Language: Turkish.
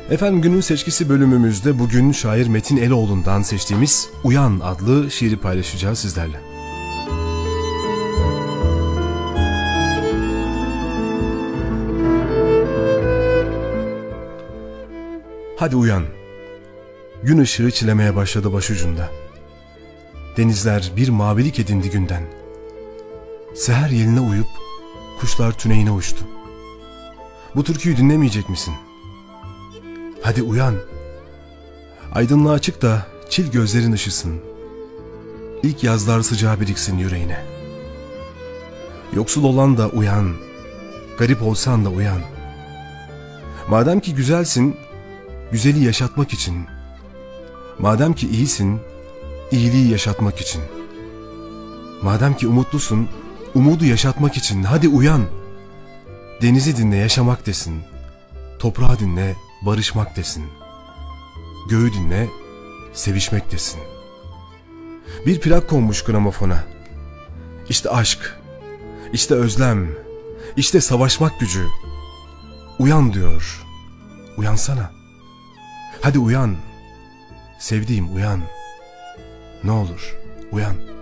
Efendim, günün seçkisi bölümümüzde bugün şair Metin Eloğlu'ndan seçtiğimiz Uyan adlı şiiri paylaşacağız sizlerle. Hadi uyan. Gün ışığı çilemeye başladı başucunda. Denizler bir mavilik edindi günden. Seher yeline uyup kuşlar tüneyine uçtu. Bu türküyü dinlemeyecek misin? Hadi uyan. Aydınlığa çık da çil gözlerin ışısın. İlk yazlar sıcağı biriksin yüreğine. Yoksul olan da uyan. Garip olsan da uyan. Madem ki güzelsin, güzeli yaşatmak için. Madem ki iyisin, iyiliği yaşatmak için. Madem ki umutlusun, umudu yaşatmak için. Hadi uyan. Denizi dinle, yaşamak desin. Toprağı dinle, barışmak desin. Göğü dinle, sevişmek desin. Bir plak konmuş gramofona. İşte aşk, işte özlem, işte savaşmak gücü. Uyan diyor. Uyansana. Hadi uyan. Sevdiğim uyan. Ne olur uyan.